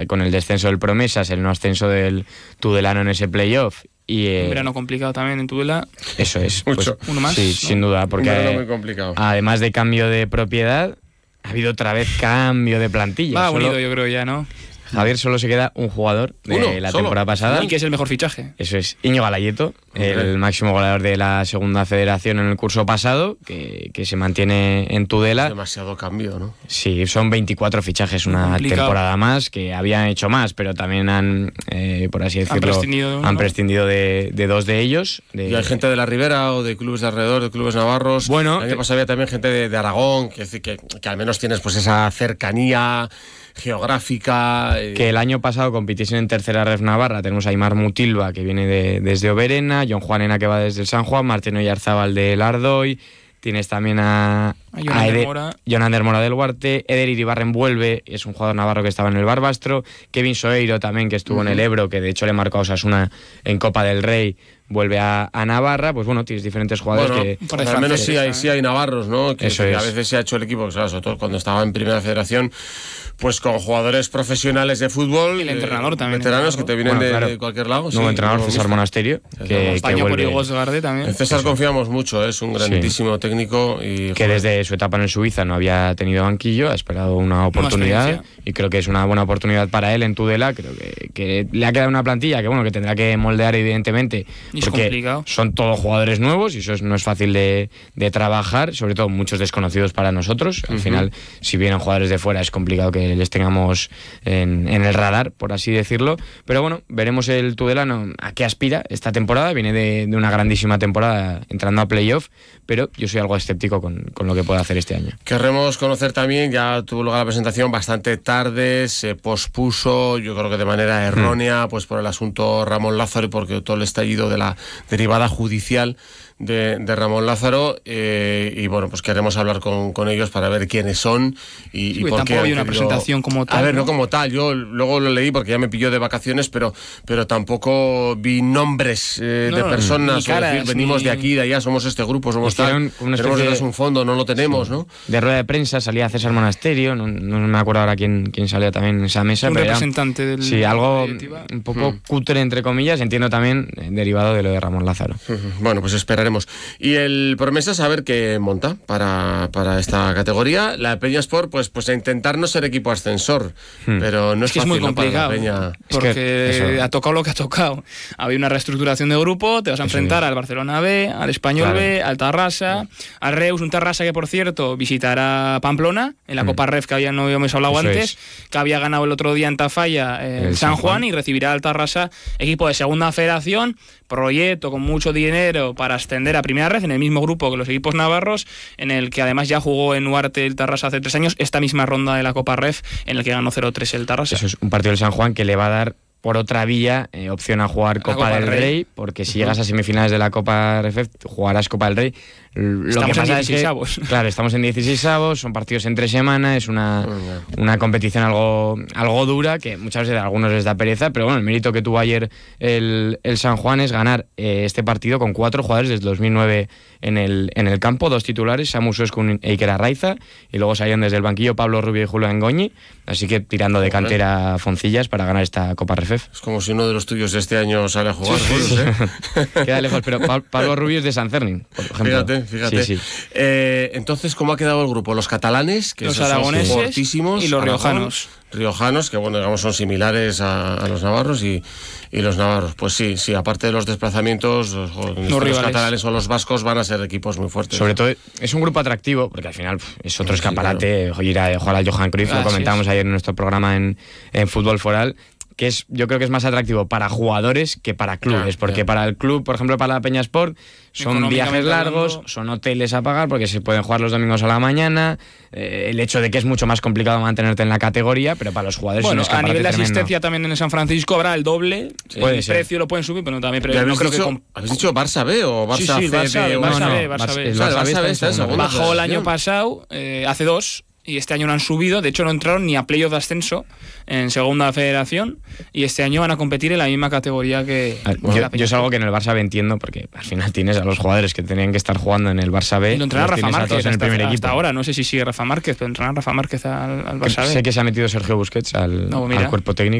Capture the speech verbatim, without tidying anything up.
con el descenso del Promesas, el no ascenso del Tudelano en ese playoff. Y, eh, un verano complicado también en Tudela. Eso es. Mucho. Pues, uno más. Sí, ¿no? sin duda, porque Un verano muy complicado. además de cambio de propiedad, ha habido otra vez cambio de plantilla. Va Solo- unido, yo creo ya, ¿no? Javier, solo se queda un jugador de Uno, la solo. temporada pasada. Y que es el mejor fichaje. Eso es Íñigo Galayeto, el Hombre. máximo goleador de la segunda federación en el curso pasado, que, que se mantiene en Tudela. Demasiado cambio, ¿no? Sí, son veinticuatro fichajes, una Complicado. temporada más, que habían hecho más, pero también han, eh, por así decirlo, prescindido de uno, han ¿no? prescindido de, de dos de ellos. De, Y hay gente de la Ribera o de clubes de alrededor, de clubes navarros. Bueno, el año te- pasado había también gente de, de Aragón, que, que, que al menos tienes pues esa cercanía geográfica. eh, que el año pasado compitiesen en tercera ref Navarra. Tenemos a Aimar Mutilva, que viene de, desde Oberena, John Juanena, que va desde el San Juan, Martín Oyarzábal del Ardoy. Tienes también a, A Jonander Ede- Mora. Jonander Mora del Huarte. Eder Iribarren vuelve, es un jugador navarro que estaba en el Barbastro. Kevin Soeiro también, que estuvo en el Ebro, que de hecho le marcó a Osasuna en Copa del Rey, vuelve a, a Navarra. Pues bueno, tienes diferentes jugadores Bueno, que... Un par de al menos sí franceses, hay, ¿eh? sí hay navarros, ¿no? Que, Eso que es. a veces se ha hecho el equipo, claro, sobre todo cuando estaba en Primera Federación, pues con jugadores profesionales de fútbol. Y el entrenador también, Veteranos el que te entrenador. vienen Bueno, de, claro. de cualquier lado. Nuevo sí, entrenador, nuevo César mister. Monasterio, César que, que España por vuelve... Igosgarde también. En César confiamos mucho, ¿eh? Es un grandísimo técnico. Y, que joder, desde su etapa en el Suiza no había tenido banquillo, ha esperado una oportunidad experiencia. y creo que es una buena oportunidad para él en Tudela. Creo que, que le ha quedado una plantilla que bueno que tendrá que moldear evidentemente, Y es porque complicado. son todos jugadores nuevos y eso es- no es fácil de, de trabajar, sobre todo muchos desconocidos para nosotros. Al final, si vienen jugadores de fuera es complicado que les tengamos en, en el radar, por así decirlo, pero bueno, veremos el Tudelano a qué aspira esta temporada. Viene de, de una grandísima temporada entrando a playoff, pero yo soy algo escéptico con, con lo que puede hacer este año. Querremos conocer también, ya tuvo lugar la presentación bastante tarde, se pospuso, yo creo que de manera errónea, pues por el asunto Ramón Lázaro y porque todo el estallido de la derivada judicial de, de Ramón Lázaro, eh, y bueno, pues queremos hablar con, con ellos para ver quiénes son y, Sí, y por tampoco qué han había una querido- presentación como tal, A ver, no ¿no? como tal, yo luego lo leí porque ya me pilló de vacaciones, pero, pero tampoco vi nombres eh, No, de no, personas, ni o caras, decir, venimos ni- de aquí, de allá, somos este grupo, somos Hicieron tal, una tenemos especie detrás de- un fondo, no lo tenemos, ¿no? De rueda de prensa salía César Monasterio, no, no me acuerdo ahora quién, quién salía también en esa mesa. Un pero era- representante del- Sí, algo de la directiva. un poco cutre, entre comillas, entiendo también eh, derivado de lo de Ramón Lázaro. Bueno, pues esperaremos. Y el Promesas a ver qué monta para, para esta categoría. La Peña Sport, pues, pues a intentar no ser equipo ascensor, pero no es, Es que es fácil, muy ¿no? Para la complicado, Peña. Es que porque eso- ha tocado lo que ha tocado. Había una reestructuración de grupo, te vas a Eso enfrentar es. al Barcelona B, al Español Claro. B, al Tarrasa, al Reus, un Tarrasa que por cierto visitará Pamplona en la Copa Ref que había, no habíamos hablado Eso antes, es. que había ganado el otro día en Tafalla eh, El San San Juan, Juan. y recibirá al Tarrasa, equipo de segunda federación, proyecto con mucho dinero para ascender a primera red en el mismo grupo que los equipos navarros, en el que además ya jugó en Huarte el Tarrasa hace tres años, esta misma ronda de la Copa Ref en el que ganó cero tres el Tarrasa. Eso es un partido del San Juan que le va a dar por otra vía eh, opción a jugar Copa, Copa del del Rey, Rey. porque si llegas a semifinales de la Copa R F F, jugarás Copa del Rey. Lo Estamos que en pasa es que, dieciseisavos. claro, estamos en dieciseisavos, son partidos entre semana, es una, una competición algo, algo dura que muchas veces a algunos les da pereza, pero bueno, el mérito que tuvo ayer el, el San Juan es ganar eh, este partido con cuatro jugadores desde dos mil nueve en el, en el campo, dos titulares, Samu Suescun e Iker Arraiza, y luego salieron desde el banquillo Pablo Rubio y Julio Engoñi, así que tirando de cantera Foncillas para ganar esta Copa R F F. Es como si uno de los tuyos este año sale a jugar. Jules, ¿eh? Queda lejos, pero Pa- Pablo Rubio es de San Cernin, por ejemplo. Fíjate, fíjate. Sí, sí. Eh, entonces, ¿cómo ha quedado el grupo? Los catalanes, que Los esos son aragoneses fortísimos, y los Aragón, riojanos. Riojanos, que bueno, digamos son similares a, a los navarros y, y los navarros. Pues sí, sí, aparte de los desplazamientos, los, los rivales. catalanes o los vascos van a ser equipos muy fuertes. Sobre todo es un grupo atractivo, porque al final pf, es otro Sí, escaparate, ir a jugar al Johan Cruyff, Así lo comentábamos es. ayer en nuestro programa en, en Fútbol Foral, que es, yo creo que es más atractivo para jugadores que para clubes, Ya, porque ya. para el club, por ejemplo, para la Peña Sport, son Económicamente viajes largos, hablando. son hoteles a pagar, porque se pueden jugar los domingos a la mañana, eh, el hecho de que es mucho más complicado mantenerte en la categoría, pero para los jugadores Bueno, es un a escaparate nivel de tremendo. asistencia también en el San Francisco habrá el doble. Puede el ser. precio lo pueden subir, pero también pero ¿Ya no habéis, creo dicho, que... comp- ¿Habéis dicho Barça B o Barça Sí, sí, C? Barça B, B, o- Barça No, no, B, Barça Barça- B. el O sea, el Barça B Barça B está está en en segunda. segunda. Bajó el año federación. pasado, eh, hace dos, y este año no han subido. De hecho, no entraron ni a playoff de ascenso en segunda federación, y este año van a competir en la misma categoría que, A ver, que yo, la Peña yo es algo Sport. que en el Barça B entiendo, porque al final tienes a los jugadores que tenían que estar jugando en el Barça B. Y lo entrena los Rafa tienes a Márquez todos en el hasta, primer hasta equipo. ahora. No sé si sigue Rafa Márquez, pero entrena Rafa Márquez al, al Que Barça B. sé que se ha metido Sergio Busquets al, No, mira. al cuerpo técnico.